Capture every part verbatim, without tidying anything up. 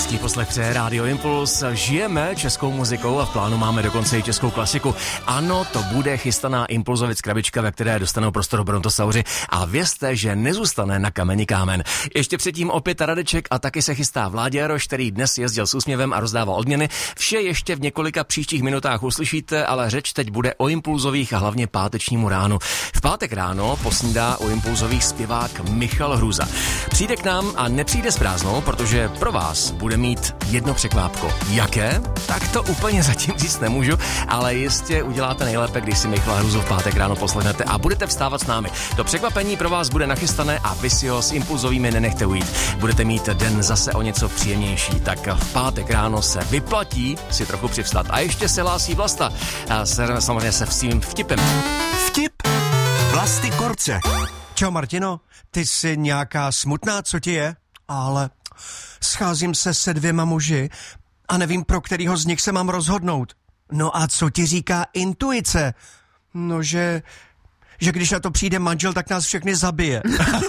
Hezký poslech přeje Rádio Impuls. Žijeme českou muzikou a v plánu máme dokonce i českou klasiku. Ano, to bude chystaná Impulzovic krabička, ve které dostanou prostor Brontosauři. A vězte, že nezůstane na kameni kámen. Ještě předtím opět Radeček a taky se chystá Vláďa Jaroš, který dnes jezdil s úsměvem a rozdával odměny. Vše ještě v několika příštích minutách uslyšíte, ale řeč teď bude o Impulzových a hlavně pátečnímu ránu. V pátek ráno posnídá u Impulzových zpěvák Michal Hruza. Přijde k nám a nepřijde s prázdnou, protože pro vás bude mít jedno překvápko. Jaké? Tak to úplně zatím říct nemůžu, ale jistě uděláte nejlépe, když si Michala Hruzu v pátek ráno poslechnete a budete vstávat s námi. To překvapení pro vás bude nachystané a vy si ho s Impulzovými nenechte ujít. Budete mít den zase o něco příjemnější, tak v pátek ráno se vyplatí si trochu přivstat. A ještě se hlásí Vlasta, a se, samozřejmě se svým vtipem. Vtip Vlasty Korce. Čau Martino, ty jsi nějaká smutná, co ti je? Ale scházím se se dvěma muži a nevím, pro kterýho z nich se mám rozhodnout. No a co ti říká intuice? No, že, že když na to přijde manžel, tak nás všechny zabije.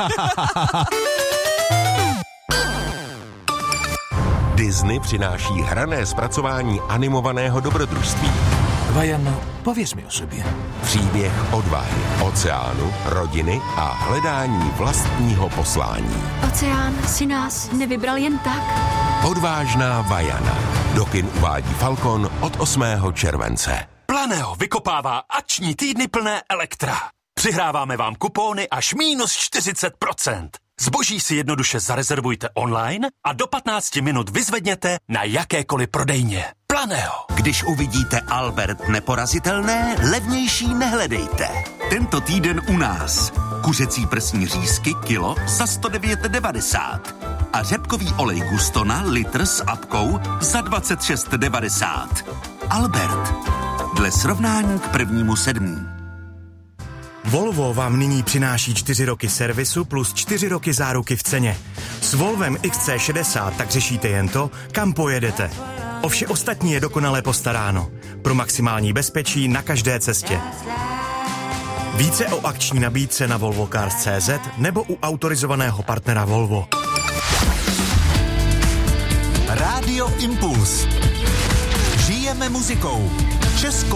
Disney přináší hrané zpracování animovaného dobrodružství. Vajano, pověz mi o sobě. Příběh odvahy, oceánu, rodiny a hledání vlastního poslání. Oceán si nás nevybral jen tak. Odvážná Vajana. Do kin uvádí Falcon od osmého července. Planeo vykopává akční týdny plné Elektra. Přihráváme vám kupóny až mínus čtyřicet procent. Zboží si jednoduše zarezervujte online a do patnácti minut vyzvedněte na jakékoliv prodejně. Planeo. Když uvidíte Albert neporazitelné, levnější nehledejte. Tento týden u nás. Kuřecí prsní řízky kilo za sto devět devadesát. A řepkový olej Gustona litr s apkou za dvacet šest devadesát. Albert. Dle srovnání k prvnímu sedmý. Volvo vám nyní přináší čtyři roky servisu plus čtyři roky záruky v ceně. S Volvem X C šedesát tak řešíte jen to, kam pojedete. O vše ostatní je dokonale postaráno. Pro maximální bezpečí na každé cestě. Více o akční nabídce na volvo cars tečka cé zet nebo u autorizovaného partnera Volvo. Rádio Impuls. Žijeme muzikou. Českou